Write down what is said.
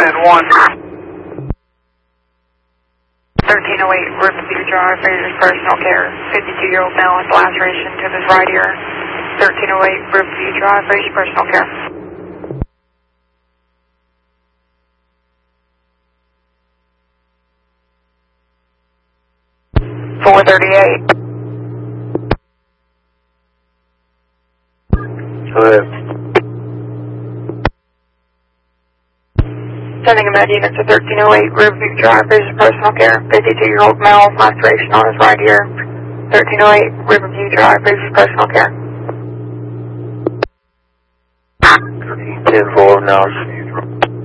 1308 Riverview Drive, Fraser's personal care. 52-year-old male with laceration to his right ear. 1308 Riverview Drive, Fraser's personal care. .438. Sending a med unit to 1308 Riverview Drive, Fraser's personal care. 52-year-old male, laceration on his right ear. 1308 Riverview Drive, Fraser's personal care. 10-4 now.